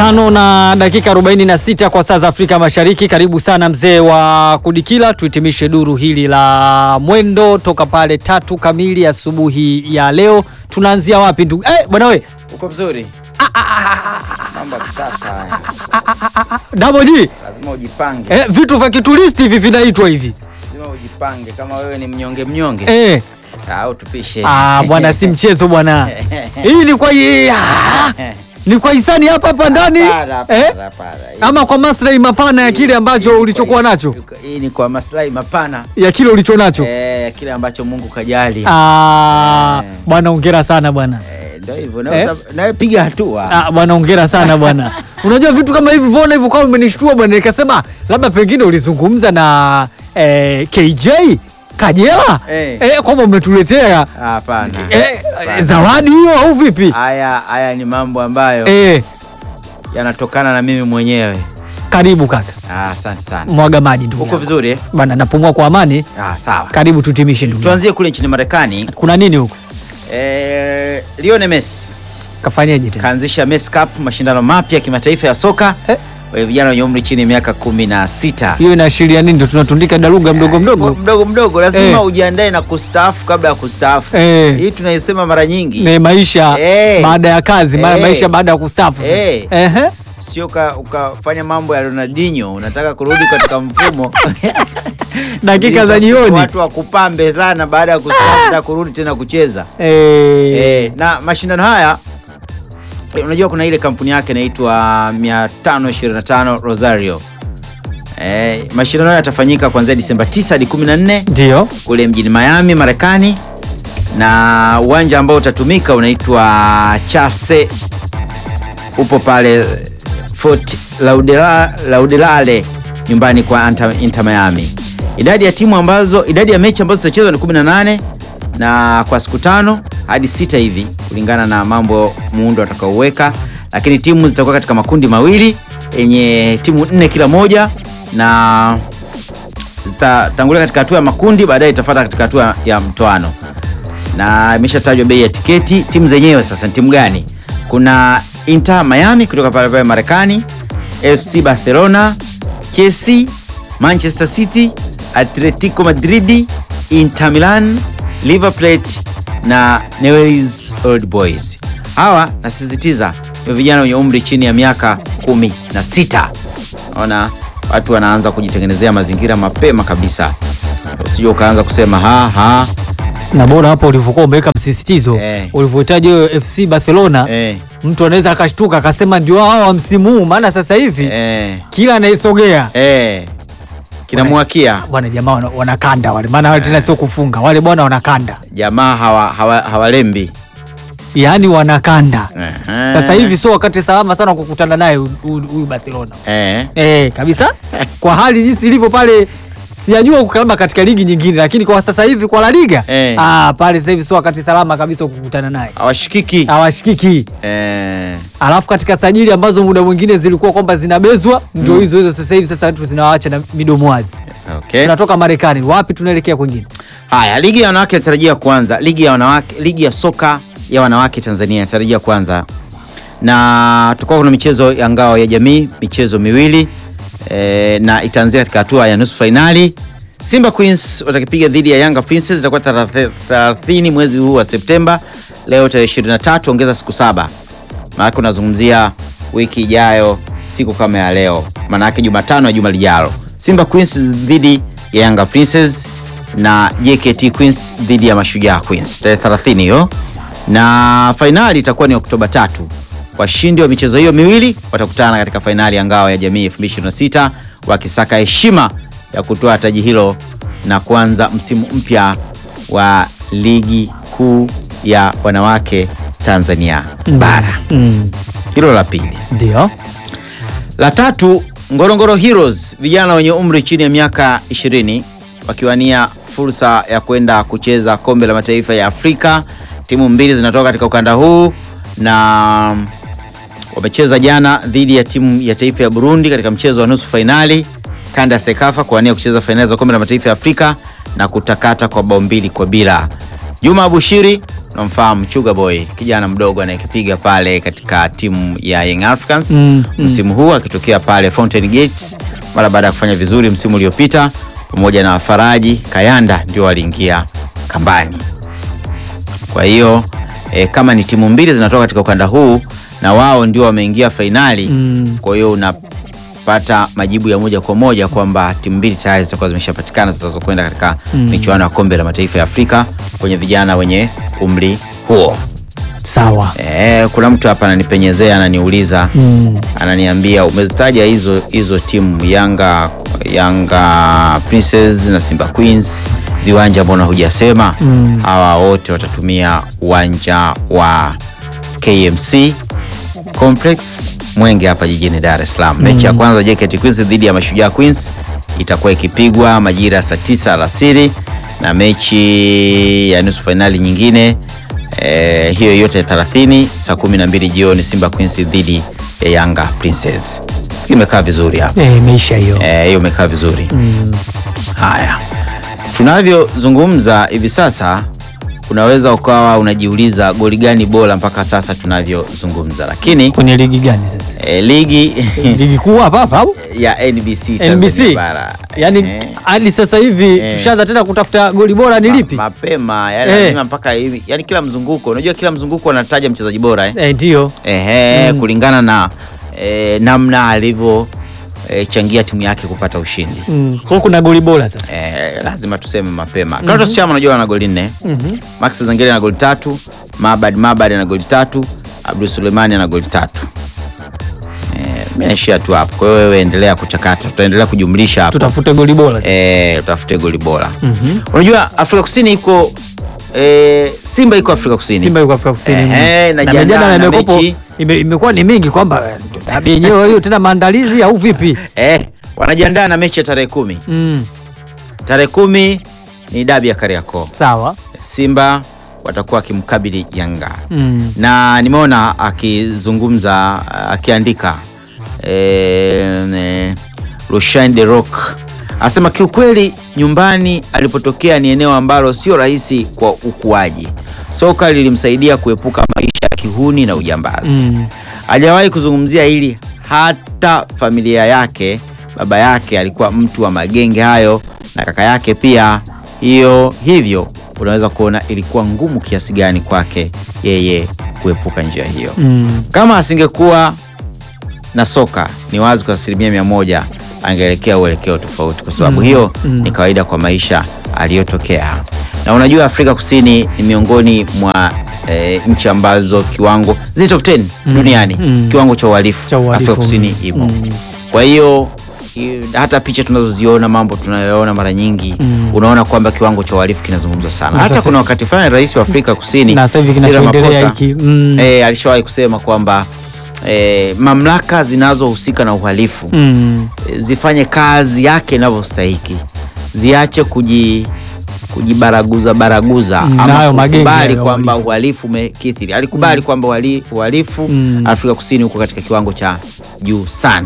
5 na dakika 46 kwa saa za Afrika Mashariki. Karibu sana mzee wa Kudikila, tuhitimishe duru hili la mwendo toka pale 3 kamili asubuhi ya leo. Tunaanzia wapi ndugu? Bwana wewe. Uko vizuri? Mambo sasa. Double G. Lazima ujipange. Vitu vya kituristi hivi vinaitwa hivi. Lazima ujipange kama wewe ni mnyonge. Au tupishe. Bwana si mchezo bwana. Hii ni kwa ni kwa hisani hapa ndani. Ama kwa maslahi mapana ya kile ambacho ulichokuwa nacho. Hii ni kwa maslahi mapana ya kile ulicho nacho. Kile ambacho Mungu kajali. Bwana hongera sana bwana. Ndio hivyo na piga hatua. Bwana hongera sana bwana. Unajua vitu kama hivi vona hivyo kama umenishtua bwana, nikasema labda pengine ulizungumza na KJ Kajela kwamba umetuletea hapana zawadi hiyo au vipi? Haya ni mambo ambayo yanatokana na mimi mwenyewe. Karibu kaka. Asante sana. Mwaga maji ndugu. Uko vizuri bwana? Napumua kwa amani. Sawa. Karibu tutimishe ndugu. Tuanzie kule nchini Marekani. Kuna nini huko? Lionel Messi kafanyaje tena? Kaanzisha Messi Cup, mashindano mapya ya kimataifa ya soka wa vijana wenye umri chini ya miaka 16. Hiyo inaashiria nini? Ndio tunatundika daluga mdogo. Lazima ujiandae na kustaafu kabla ya kustaafu. Hii tunaisema mara nyingi. Ni maisha baada ya kazi, maisha baada ya kustaafu sasa. Sio ukafanya mambo ya Ronaldinho, unataka kurudi katika mfumo. Dakika za jioni. Watu wakupambe sana baada ya kustaafu na kurudi tena kucheza. Na mashindano haya unajua kuna ile kampuni yake inaitwa 525 Rosario. Mashindano haya yatafanyika kuanzia Disemba 9 hadi 14. Ndio. Kule mjini Miami, Marekani. Na uwanja ambao utatumika unaitwa Chase. Upo pale Fort Lauderdale nyumbani kwa Inter Miami. Idadi ya mechi ambazo zitachezwa ni 18 na kwa siku 5 hadi 6 hivi kulingana na mambo muundo atakaoweka, lakini timu zitakuwa katika makundi mawili yenye timu 4 kila moja, na zitatangulia katika hatua ya makundi, baadaye itafuata katika hatua ya mtoano. Na imeshatajwa bei ya tiketi. Timu zenyewe sasa ni timu gani? Kuna Inter Miami kutoka pale Marekani, FC Barcelona, Chelsea, Manchester City, Atletico Madrid, Inter Milan, River Plate na Newell's Old Boys. Hawa nasisitiza ni vijana wenye umri chini ya miaka 16. Unaona watu wanaanza kujitengenezea mazingira mapema kabisa. Usije ukaanza kusema na bora hapo ulivyokuwa umeweka msisitizo ulivyohitaji hiyo FC Barcelona. Mtu anaweza akashtuka akasema ndio hao wa msimu huu, maana sasa hivi kila anaisogea kinamwakia bwana. Jamaa wanakanda wale, maana wale tena sio kufunga wale bwana, wanakanda jamaa hawalembi, yaani wanakanda. Sasa hivi sio wakati salama sana kukutana naye huyu Barcelona kabisa. Kwa hali jinsi ilivyo pale, sijajua kukaba katika ligi nyingine, lakini kwa sasa hivi kwa La Liga pale sasa hivi sio wakati salama kabisa kukutana naye. Hawashikiki. Alafu katika sajili ambazo muda mwingine zilikuwa kwamba zinabezwa, ndio hizo sasa hivi watu zinawaacha na midomo wazi. Tunatoka Marekani, wapi tunaelekea kwingine? Haya, ligi ya wanawake inatarajia kuanza. Ligi ya soka ya wanawake Tanzania inatarajia kuanza. Na tutakuwa kuna michezo ya ngao ya jamii, michezo miwili. Na itaanzia katika hatua ya nusu finali. Simba Queens watakipiga dhidi ya Yanga Princess, itakuwa 30 mwezi huu wa Septemba. Leo tarehe 23, ongeza siku 7. Maana unazungumzia wiki ijayo siku kama ya leo. Maana yake Jumatano ya juma lijalo. Simba Queens dhidi ya Yanga Princess na JKT Queens dhidi ya Mashujaa Queens. Tarehe 30 hiyo. Na finali itakuwa ni Oktoba 3. Washindi wa michezo hiyo miwili watakutana katika fainali ya ngao ya jamii 2026 wakisaka heshima ya kutoa taji hilo na kuanza msimu mpya wa ligi kuu ya wanawake Tanzania bara. Hilo la pili. Ndio. La tatu, Ngorongoro Heroes, vijana wenye umri chini ya miaka 20 wakiwania fursa ya kwenda kucheza kombe la mataifa ya Afrika. Timu mbili zinatoka katika ukanda huu na wamecheza jana dhidi ya timu ya taifa ya Burundi katika mchezo wa nusu finali kanda ya Sekafa kuwania kucheza finali za kombe la mataifa ya Afrika na kutakata kwa bao 2-0. Juma Abushiri unamfahamu Chuga Boy, kijana mdogo anayekipiga pale katika timu ya Young Africans msimu huu akitokea pale Fountain Gates mara baada ya kufanya vizuri msimu uliopita, pamoja na Faraji Kayanda ndio waliingia kambani. Kwa hiyo kama ni timu mbili zinatoka katika ukanda huu na wao ndio wameingia fainali, kwa hiyo unapata majibu ya moja kwa moja kwamba timu mbili tayari zitakuwa zimeshapatikana zitazokwenda katika michuano ya kombe la mataifa ya Afrika kwenye vijana wenye umri huo. Sawa. Kuna mtu hapa ananipenyezea, ananiuliza, ananiambia umezitaja hizo timu Yanga Princess na Simba Queens, viwanja mbona hujasema? Hawa wote watatumia uwanja wa KMC Complex Mwenge hapa jijini Dar es Salaam. Mechi ya kwanza JKT Queens dhidi ya Mashujaa Queens itakuwa ikipigwa majira saa 9 alasiri, na mechi ya nusu finali nyingine hiyo yote 30 saa 12 jioni Simba Queens dhidi ya Yanga Princess. Imekaa vizuri hapa. Imeisha hiyo. Hiyo imekaa vizuri. Haya. Tunavyozungumza hivi sasa unaweza ukawa unajiuliza goli gani bora mpaka sasa tunavyozungumza, lakini kwenye ligi gani sasa? Ligi kuu hapa ya NBC Tanzania bara. Yaani hadi sasa hivi tushaanza tena kutafuta goli bora ni lipi? Mapema, yani lazima mpaka hivi. Yaani kila mzunguko, unajua kila mzunguko anataja mchezaji bora ndio. Kulingana na namna alivyo changia timu yake kupata ushindi. Kwa kuna goli bora sasa. Lazima tuseme mapema. Kratos Chama unajua ana goli 4. Max Zangeli ana goli 3, Mabad ana goli 3, Abdul Sulemani ana goli 3. Mimi naishia tu hapo. Kwa hiyo wewe endelea kuchakata. Tutaendelea kujumlisha hapo. Tutafute goli bora. Tutafute goli bora. Unajua Afrika Kusini iko Simba iko Afrika Kusini. Simba iko Afrika Kusini. Na jana na mekopo imekuwa ni mingi kwamba dabi yenyewe hiyo tena maandalizi au vipi? Wanajiandaa na mechi ya tarehe 10. Tarehe 10 ni dabi ya Kariakoo. Sawa. Simba watakuwa kimkabili Yanga. Na nimeona akizungumza akiandika Roshan De Rock anasema kiukweli nyumbani alipotokea ni eneo ambalo sio rahisi kwa ukuaji. Soka lilimsaidia kuepuka maisha ya kihuni na ujambazi. Hajawahi kuzungumzia hili hata familia yake. Baba yake alikuwa mtu wa magenge hayo na kaka yake pia. Hivyo unaweza kuona ilikuwa ngumu kiasi gani kwake yeye kuepuka njia hiyo. Kama asingekuwa na soka ni wazi kwa 100% angeelekea uelekeo tofauti, kwa sababu hiyo ni kawaida kwa maisha aliyotokea. Na unajua Afrika Kusini ni miongoni mwa nchi ambazo kiwango top 10 duniani kiwango cha uhalifu Afrika Kusini imo. Kwa hiyo hata picha tunazoziona, mambo tunayoona mara nyingi unaona kwamba kiwango cha uhalifu kinazungumzwa sana. Hata kuna wakati fulani rais wa Afrika Kusini na sasa hivi kinachoendelea hiki alishawahi kusema kwamba mamlaka zinazohusika na uhalifu zifanye kazi yake inavyostahili, ziache kujibaraguza ama kukubali kwamba uhalifu umekithiri. Alikubali kwamba uhalifu Afrika Kusini uko katika kiwango cha juu sana.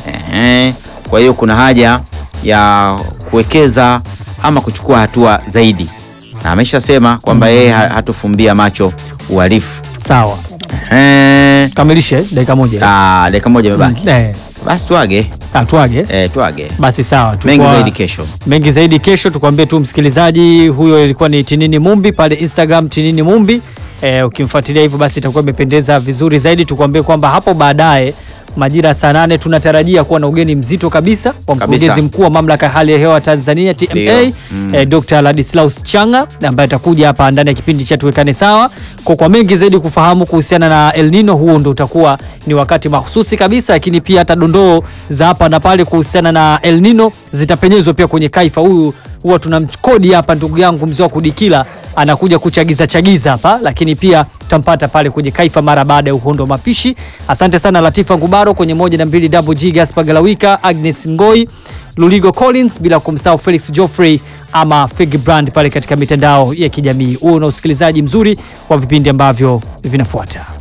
Kwa hiyo kuna haja ya kuwekeza ama kuchukua hatua zaidi, na ameshasema kwamba yeye hatofumbia macho uhalifu. Sawa. Kamilishe dakika moja. Dakika moja imebaki. Basi tuage. Tuage. Basi sawa. Mengi zaidi kesho. Tukwambie tu msikilizaji, huyo ilikuwa ni Tinini Mumbi pale Instagram, Tinini Mumbi. Ukimfuatilia hivyo basi itakuwa imependeza vizuri zaidi. Tukwambie kwamba hapo baadaye majira saa 8 tunatarajia kuwa na ugeni mzito kabisa kwa mkurugenzi mkuu wa mamlaka ya hali ya hewa Tanzania TMA, Dr. Ladislaus Changa, ambaye atakuja hapa ndani ya kipindi cha Tuwekane Sawa kwa mengi zaidi kufahamu kuhusiana na El Nino. Huo ndio utakuwa ni wakati mahususi kabisa, lakini pia hata dondoo za hapa na pale kuhusiana na El Nino zitapenyezwa pia kwenye Kaifa. Huyu huwa tunamkodi hapa ndugu yangu mzee wa Kudikila anakuja kuchagiza hapa, lakini pia tutampata pale kwenye Kaifa mara baada ya uhondo wa mapishi. Asante sana Latifa Ngubaro kwenye 1 na 2, Double G, Gaspar Galawika, Agnes Ngoi, Luligo Collins, bila kumsahau Felix Geoffrey ama Fig Brand pale katika mitandao ya kijamii. Huo na usikilizaji mzuri wa vipindi ambavyo vinafuata.